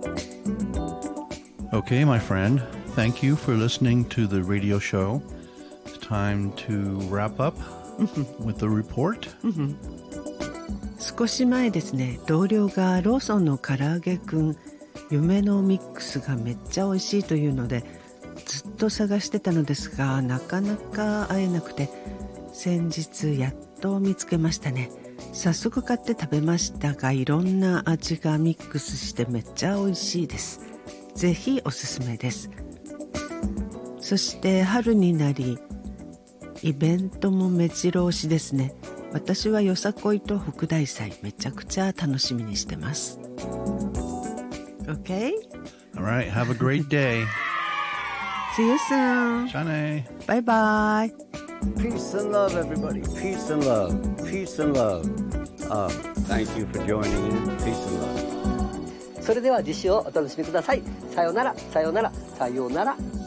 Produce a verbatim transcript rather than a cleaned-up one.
Okay, my friend, thank you for listening to the radio show. It's time to wrap up with the report. 少し前ですね、同僚がローソンの唐揚げくん夢のミックスがめっちゃ美味しいというのでずっと探してたのですが、なかなか会えなくて、先日やっと見つけましたね。早速買って食べましたが、いろんな味がミックスしてめっちゃ美味しいです。ぜひおすすめです。そして春になりイベントも目白押しですね。私はよさこいと北大祭めちゃくちゃ楽しみにしてます。 OK? Alright, have a great day. See you soon. じゃあね。 バイバイ。 Peace and love, everybody. Peace and love. Peace and love. Um, thank you for joining in. Peace and love. それでは次週をお楽しみください。さようなら、さようなら、さようなら。